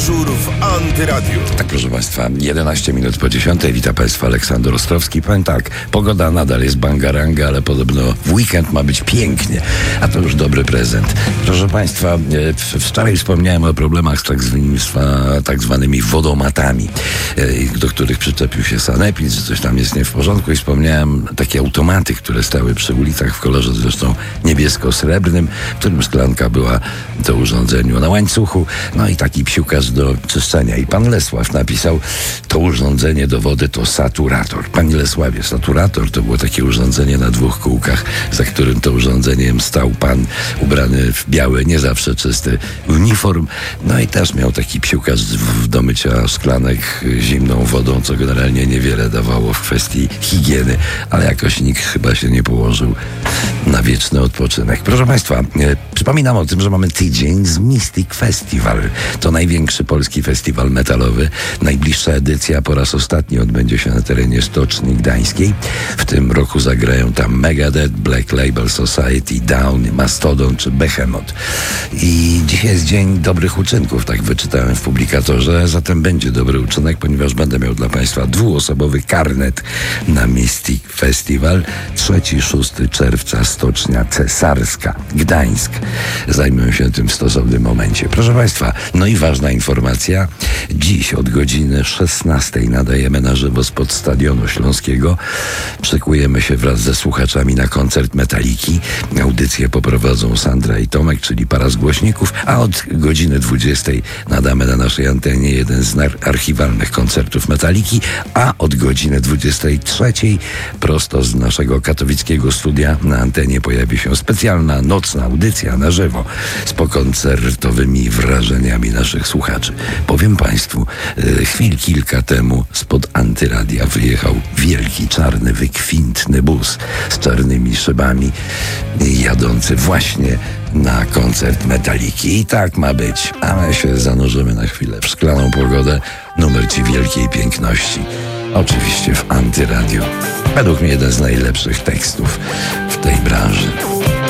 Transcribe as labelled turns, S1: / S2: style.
S1: Dyżur w Antyradiu.
S2: Tak, proszę Państwa, 11 minut po 10. Witam Państwa, Aleksander Ostrowski. Powiem tak, pogoda nadal jest bangaranga, ale podobno w weekend ma być pięknie, a to już dobry prezent. Proszę Państwa, wczoraj wspomniałem o problemach z tak zwanymi wodomatami, do których przyczepił się sanepid, że coś tam jest nie w porządku, i wspomniałem takie automaty, które stały przy ulicach w kolorze zresztą niebiesko-srebrnym, w którym szklanka była do urządzeniu na łańcuchu, no i taki psiukarz do czyszczenia. I pan Lesław napisał, to urządzenie do wody to saturator. Panie Lesławie, saturator to było takie urządzenie na 2 kółkach, za którym to urządzeniem stał pan ubrany w biały, nie zawsze czysty uniform. No i też miał taki psiukarz do mycia szklanek zimną wodą, co generalnie niewiele dawało w kwestii higieny, ale jakoś nikt chyba się nie położył na wieczny odpoczynek. Proszę Państwa, przypominam o tym, że mamy tydzień z Mystic Festival. To największy polski festiwal metalowy. Najbliższa edycja po raz ostatni odbędzie się na terenie Stoczni Gdańskiej. W tym roku zagrają tam Megadeth, Black Label Society, Down, Mastodon czy Behemoth. I dzisiaj jest dzień dobrych uczynków, tak wyczytałem w publikatorze, zatem będzie dobry uczynek, ponieważ będę miał dla Państwa 2-osobowy karnet na Mystic Festival. 3-6 czerwca, Stocznia Cesarska, Gdańsk. Zajmę się tym w stosownym momencie. Proszę Państwa, no i ważna informacja. Dziś od godziny 16 nadajemy na żywo spod Stadionu Śląskiego. Szykujemy się wraz ze słuchaczami na koncert Metaliki. Audycję poprowadzą Sandra i Tomek, czyli para z głośników, a od godziny 20 nadamy na naszej antenie jeden z archiwalnych koncertów Metaliki, a od godziny 23 prosto z naszego katowickiego studia na antenie pojawi się specjalna nocna audycja na żywo z pokoncertowymi wrażeniami naszych słuchaczy. Powiem Państwu, kilka temu spod Antyradia wyjechał wielki, czarny, wykwintny bus z czarnymi szybami, jadący właśnie na koncert Metaliki. I tak ma być. A my się zanurzymy na chwilę w szklaną pogodę, numer Ci wielkiej piękności. Oczywiście w Antyradiu. Według mnie jeden z najlepszych tekstów w tej branży.